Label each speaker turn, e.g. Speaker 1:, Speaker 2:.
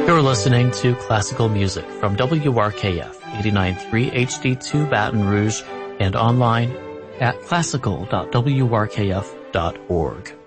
Speaker 1: You're listening to classical music from WRKF 89.3 HD2 Baton Rouge and online at classical.wrkf.org.